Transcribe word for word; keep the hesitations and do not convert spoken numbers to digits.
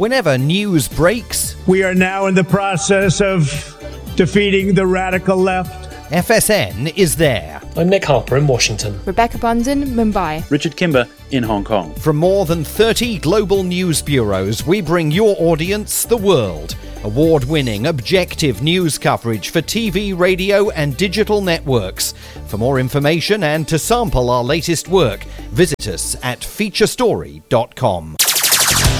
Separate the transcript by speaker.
Speaker 1: whenever news breaks.
Speaker 2: We are now in the process of defeating the radical left.
Speaker 1: F S N is there.
Speaker 3: I'm Nick Harper in Washington.
Speaker 4: Rebecca Bunton, Mumbai.
Speaker 5: Richard Kimber in Hong Kong.
Speaker 1: From more than thirty global news bureaus, we bring your audience the world. Award-winning, objective news coverage for T V, radio and digital networks. For more information and to sample our latest work, visit us at feature story dot com.